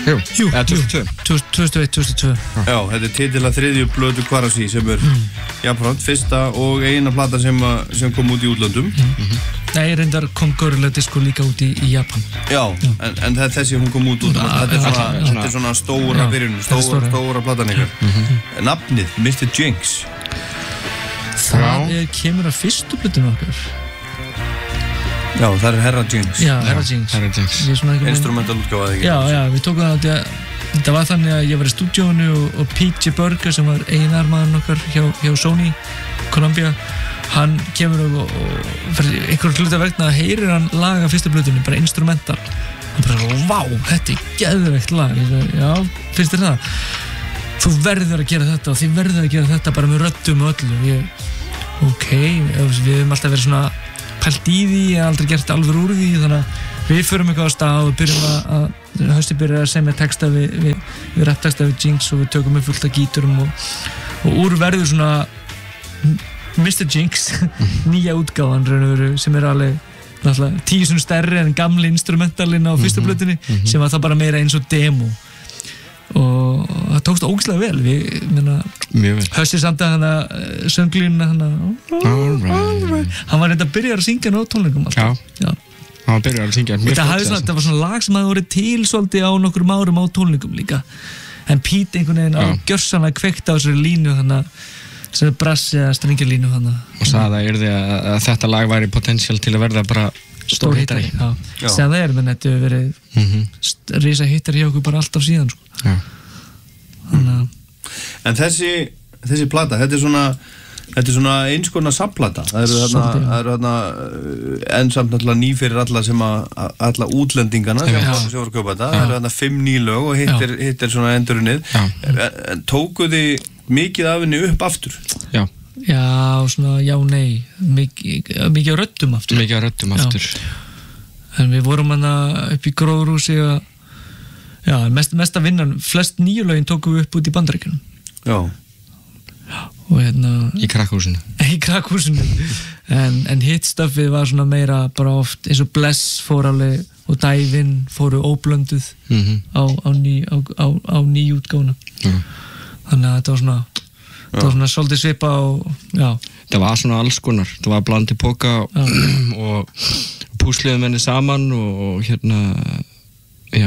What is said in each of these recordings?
Jú, 2002 2001-2002 Já, þetta titil að þriðju plötu Qvarasi sem jafnframt fyrsta og eina plata sem kom út í útlöndum Nei, reyndar kom Gorilla Disco líka út í Japan Já, en þessi hún kom út þetta er svona stóra byrjun stóra platan ykkar Nafnið, Mr. Jinx Það kemur að fyrstu plötunum okkar Já, það er Herra Jinx Já, Herra Jinx Instrumental útgáfa ekki Já, við tókum það þetta var þannig að ég var í stúdíónu og P.J. Burger sem var eiginarmaðurinn okkar hjá Sony Columbia hann kemur og fyrir einhverjum hluta vegna heyrir hann laga fyrstu plötunni, bara instrumental hann bara, vá, þetta er geðveikt lag ég sagði, já, finnst þér það? Þú verður að gera þetta og þið verður að gera þetta bara með röddum og öllu ok, við höfum alltaf verið svona pælt í því, ég hef aldrei gert alveg úr því þannig að við förum eitthvað á stað og byrjum að Hösti byrjar að semja texta við rapptexta við Jinx og við tökum upp fullt af gíturum og úr verður svona Mr. Jinx nýja útgáfan raun og veru sem er alveg náttúrulega 10 sinni stærri en gamli instrumentalinn á fyrstu plötunni sem var það bara meira eins og demo og það tókst ógeðslega vel mjög vel Hösti samt að hana sönglínuna hana hann var reynda að byrja að syngja á tónleikum alltaf já hann byrjar að syngja það var svona lag sem hafði verið til svolítið á nokkrum árum á tónleikum líka en Pete einhvern veginn á gjörsanlega kveikt á þessari línu sem er brassi eða strengjalínu og sagði að þetta lag væri potential til að verða bara stór hittari sem það menn þetta hefur verið risa hittari hjá okkur bara alltaf síðan sko. En þessi plata þetta er svona eins konar samplata það eru þarna en samt náttúrulega ný fyrir alla sem alla útlendingana sem voru að kaupa þetta það eru þarna 5 ný lög og hitt er svona endurunnið tóku þið mikið af henni upp aftur já, svona já, nei mikið á röddum aftur en við vorum hana upp í gróðrúsi og mesta vinnan flest nýju lögin tóku við upp út í Bandaríkjunum já og í Krakkhúsinu en hitt stöfið var svona meira bara oft eins og Bless fór alveg og Dive-In fóru óblönduð á nýjútgáfuna þannig að þetta var svona svolítið svipa og það var svona alls konar það var blandi póka og púsliðum henni saman og já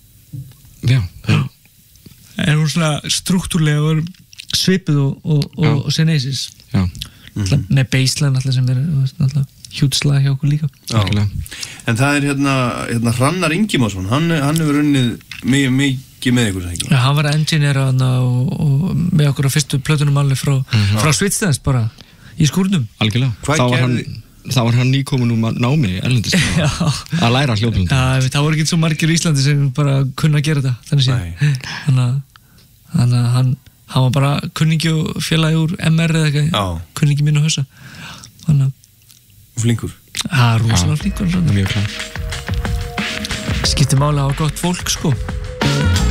en hún svona struktúrlega var svipuð og Senesis með baseline alltaf sem er hjútslag hjá okkur líka en það er Hrannar Ingimásson hann hefur unnið mikið með ykkur ekki? Hann var engineer og með okkur á fyrstu plötunum alveg frá Svitsdans bara í skúrnum algjörlega þá var hann nýkomin námi erlendis að læra hljóðblönd það voru ekki svo margir í Íslandi sem bara kunna að gera þetta þannig að hann var bara kunningi og félagi úr MR eða eitthvað kunningi minn og Hössa flinkur rosalega flinkur mjög klár skiptir máli að hafa gott fólk sko